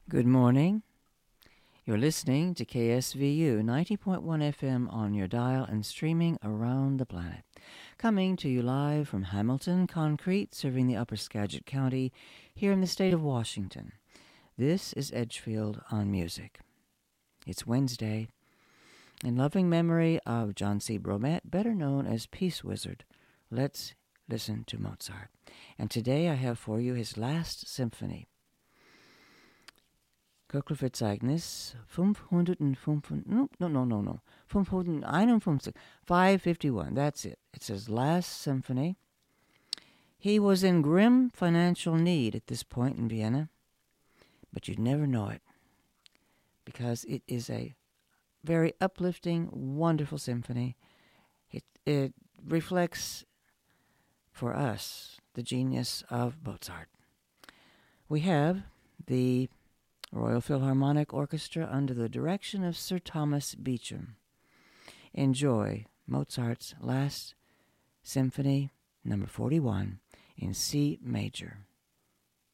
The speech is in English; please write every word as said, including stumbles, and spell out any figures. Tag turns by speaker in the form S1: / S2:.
S1: Good morning. You're listening to K S V U ninety point one F M on your dial and streaming around the planet. Coming to you live from Hamilton Concrete, serving the upper Skagit County here in the state of Washington. This is Edgefield on Music. It's Wednesday, in loving memory of John C. Bromet, better known as Peace Wizard. Let's listen to Mozart. And today I have for you his last symphony. Kugelverzeichnis fünfhundertfünf, no, no, no, no, no, fünfhunderteinundfünfzig, five fifty-one, that's it. It's his last symphony. He was in grim financial need at this point in Vienna, but you'd never know it, because it is a very uplifting, wonderful symphony. It, it reflects, for us, the genius of Mozart. We have the Royal Philharmonic Orchestra under the direction of Sir Thomas Beecham. Enjoy Mozart's last symphony, number forty-one, in C major.